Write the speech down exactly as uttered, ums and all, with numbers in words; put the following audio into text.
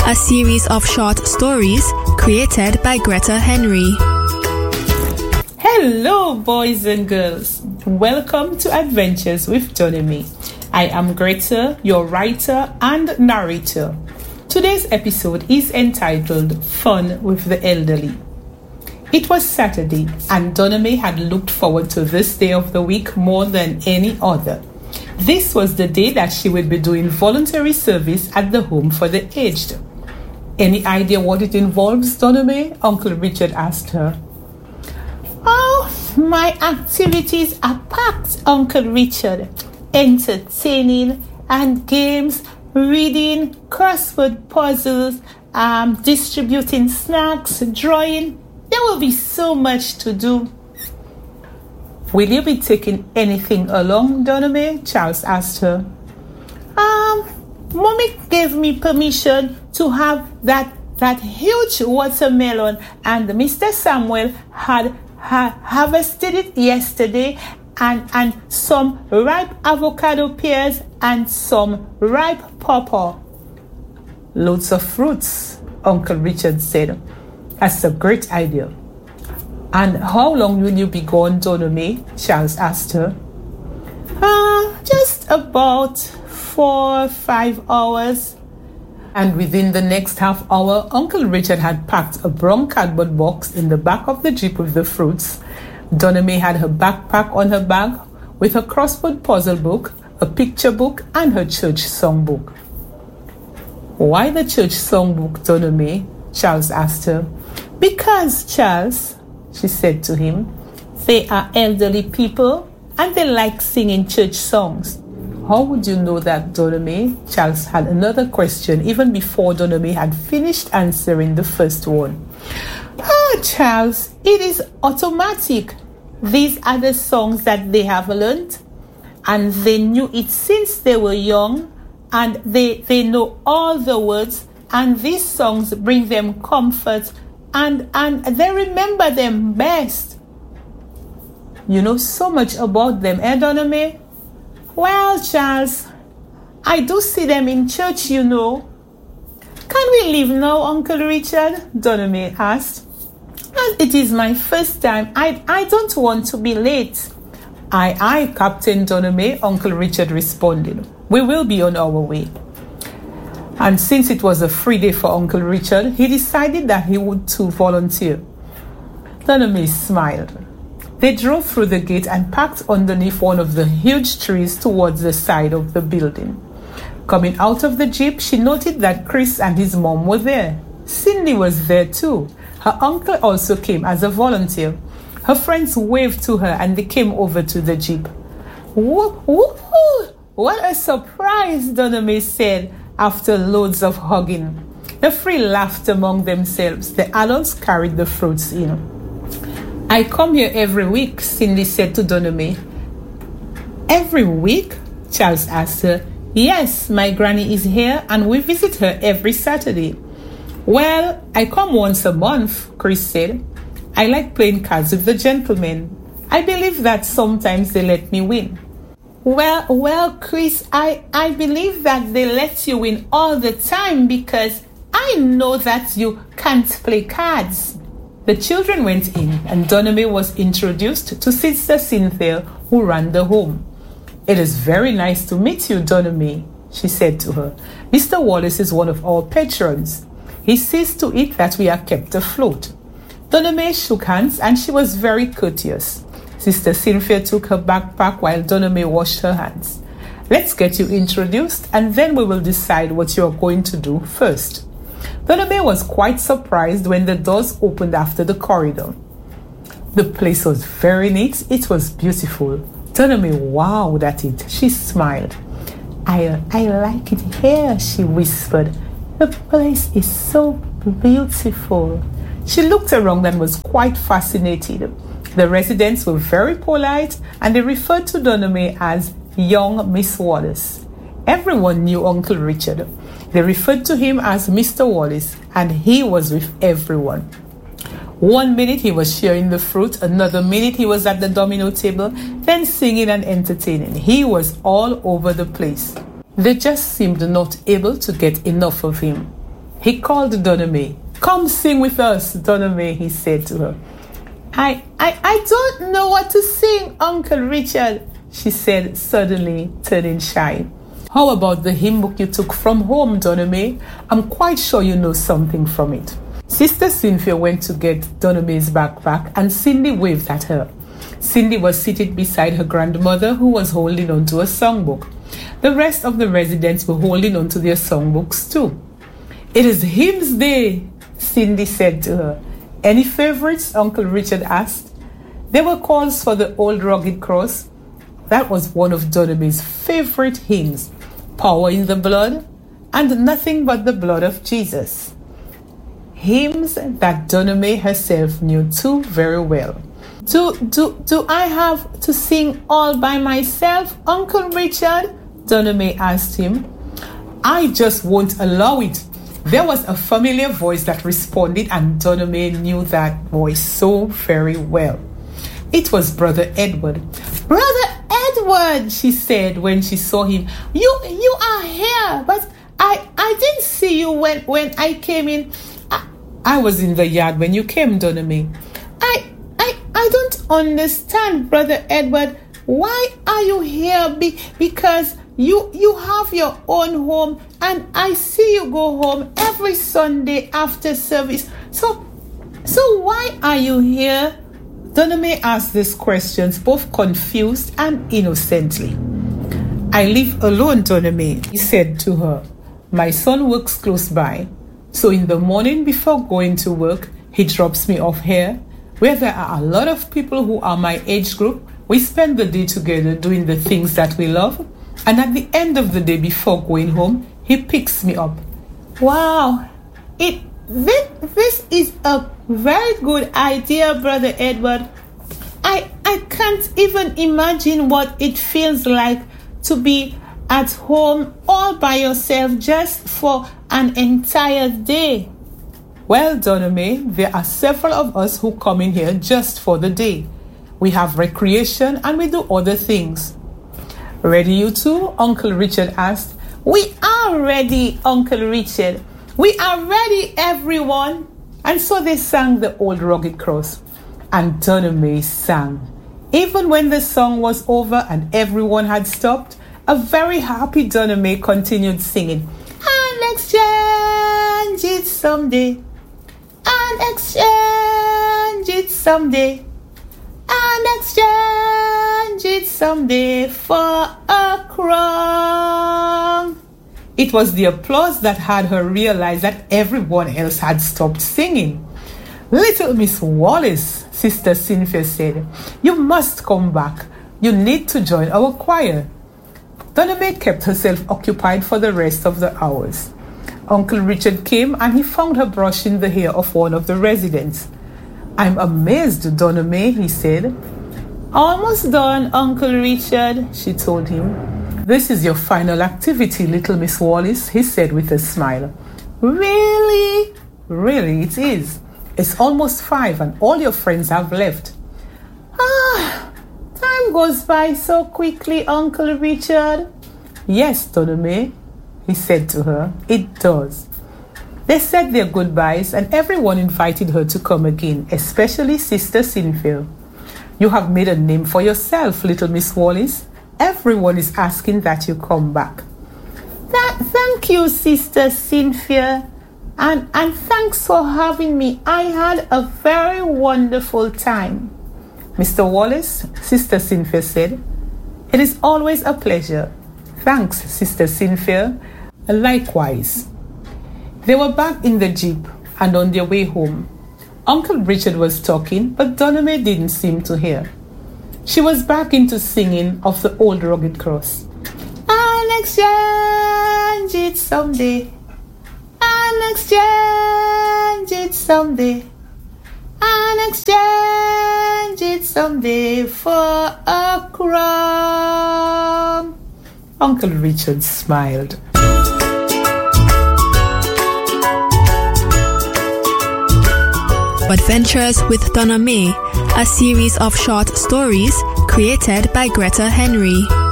a series of short stories created by Greta Henry. Hello, boys and girls. Welcome to Adventures with Donamy. I am Greta, your writer and narrator. Today's episode is entitled Fun with the Elderly. It was Saturday, and Donamy had looked forward to this day of the week more than any other. This was the day that she would be doing voluntary service at the home for the aged. Any idea what it involves, Donamy? Uncle Richard asked her. Oh, my activities are packed, Uncle Richard. Entertaining and games, reading, crossword puzzles, um, distributing snacks, drawing. There will be so much to do. Will you be taking anything along, Donamy? Charles asked her. Um, Mommy gave me permission to have that that huge watermelon, and Mister Samuel had ha- harvested it yesterday, and, and some ripe avocado pears and some ripe pawpaw. Loads of fruits, Uncle Richard said. That's a great idea. And how long will you be gone, Donamy? Charles asked her. Uh, just about four, five hours. And within the next half hour, Uncle Richard had packed a brown cardboard box in the back of the jeep with the fruits. Donamy had her backpack on her back with her crossword puzzle book, a picture book, and her church songbook. Why the church songbook, Donamy? Charles asked her. Because, Charles, she said to him, they are elderly people and they like singing church songs. How would you know that, Donamy? Charles had another question even before Donamy had finished answering the first one. Oh, Charles, it is automatic. These are the songs that they have learned, and they knew it since they were young, and they, they know all the words, and these songs bring them comfort, and, and they remember them best. You know so much about them, eh, Donamy? Well, Charles, I do see them in church, you know. Can we leave now, Uncle Richard? Donamy asked. As it is my first time, I, I don't want to be late. Aye, aye, Captain Donamy, Uncle Richard responded. We will be on our way. And since it was a free day for Uncle Richard, he decided that he would too volunteer. Donamy smiled. They drove through the gate and parked underneath one of the huge trees towards the side of the building. Coming out of the jeep, she noted that Chris and his mom were there. Cindy was there too. Her uncle also came as a volunteer. Her friends waved to her and they came over to the jeep. Woo, woo, woo. What a surprise, Donamy said after loads of hugging. The three laughed among themselves. The adults carried the fruits in. I come here every week, Cindy said to Donamy. Every week? Charles asked her. Yes, my granny is here and we visit her every Saturday. Well, I come once a month, Chris said. I like playing cards with the gentlemen. I believe that sometimes they let me win. Well, well, Chris, I, I believe that they let you win all the time because I know that you can't play cards. The children went in and Donamy was introduced to Sister Cynthia, who ran the home. It is very nice to meet you, Donamy, she said to her. Mister Wallace is one of our patrons. He sees to it that we are kept afloat. Donamy shook hands and she was very courteous. Sister Cynthia took her backpack while Donamy washed her hands. Let's get you introduced and then we will decide what you are going to do first. Donamy was quite surprised when the doors opened after the corridor. The place was very neat. It was beautiful. Donamy wowed at it. She smiled. I, I like it here, she whispered. The place is so beautiful. She looked around and was quite fascinated. The residents were very polite and they referred to Donamy as young Miss Wallace. Everyone knew Uncle Richard. They referred to him as Mister Wallace, and he was with everyone. One minute he was sharing the fruit, another minute he was at the domino table, then singing and entertaining. He was all over the place. They just seemed not able to get enough of him. He called Donna Mae. "Come sing with us, Donna Mae," he said to her. I, I, I don't know what to sing, Uncle Richard, she said, suddenly turning shy. "How about the hymn book you took from home, Donna Mae? I'm quite sure you know something from it." Sister Cynthia went to get Donna Mae's backpack and Cindy waved at her. Cindy was seated beside her grandmother, who was holding on to a songbook. The rest of the residents were holding on to their songbooks too. "It is hymns day," Cindy said to her. "Any favorites?" Uncle Richard asked. There were calls for the Old Rugged Cross. That was one of Donna Mae's favorite hymns. Power in the Blood and Nothing But the Blood of Jesus. Hymns that Donna Mae herself knew too very well. Do, do, do I have to sing all by myself, Uncle Richard?" Donna Mae asked him. "I just won't allow it." There was a familiar voice that responded, and Donna Mae knew that voice so very well. It was Brother Edward. "Brother Edward," she said when she saw him, you you are here, but I, I didn't see you when, when I came in. I, I was in the yard when you came, Donna Mae." I, I, I don't understand, Brother Edward. Why are you here? Be, because you you have your own home, and I see you go home every Sunday after service. So, so why are you here? Donna Mae asked these questions, both confused and innocently. "I live alone, Donna Mae," he said to her. "My son works close by, so in the morning before going to work, he drops me off here, where there are a lot of people who are my age group. We spend the day together doing the things that we love, and at the end of the day before going home, he picks me up." Wow, it this, this is a very good idea, Brother Edward. I, I can't even imagine what it feels like to be at home all by yourself just for an entire day. "Well, Donna Mae, there are several of us who come in here just for the day. We have recreation and we do other things." "Ready, you two?" Uncle Richard asked. "We are ready, Uncle Richard. We are ready, everyone." And so they sang the Old Rugged Cross. And Donna Mae sang. Even when the song was over and everyone had stopped, a very happy Donna Mae continued singing. "And exchange it someday. And exchange it someday. And exchange it someday for a crown." It was the applause that had her realize that everyone else had stopped singing. "Little Miss Wallace," Sister Cynthia said, "you must come back. You need to join our choir." Donna Mae kept herself occupied for the rest of the hours. Uncle Richard came and he found her brushing the hair of one of the residents. "I'm amazed, Donna Mae," he said. "Almost done, Uncle Richard," she told him. "This is your final activity, little Miss Wallace," he said with a smile. "Really?" "Really, it is. It's almost five and all your friends have left." "Ah, time goes by so quickly, Uncle Richard." "Yes, Donna Mae," he said to her, "it does." They said their goodbyes and everyone invited her to come again, especially Sister Cynthia. "You have made a name for yourself, little Miss Wallace. Everyone is asking that you come back." That, thank you, Sister Cynthia. And, and thanks for having me. I had a very wonderful time. "Mister Wallace," Sister Cynthia said, "it is always a pleasure." "Thanks, Sister Cynthia." "Likewise." They were back in the jeep and on their way home. Uncle Richard was talking, but Donna Mae didn't seem to hear. She was back into singing of the Old Rugged Cross. "I'll exchange it someday. I'll exchange it someday. I'll exchange it someday for a crown." Uncle Richard smiled. Adventures with Donna Mae, a series of short stories created by Greta Henry.